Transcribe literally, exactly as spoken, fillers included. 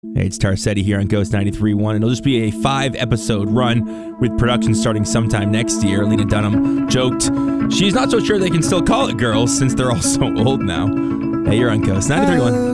Hey, it's Tarsetti here on Ghost ninety-three point one, and it'll just be a five-episode run with production starting sometime next year. Lena Dunham joked she's not so sure they can still call it Girls since they're all so old now. Hey, you're on Ghost ninety-three point one.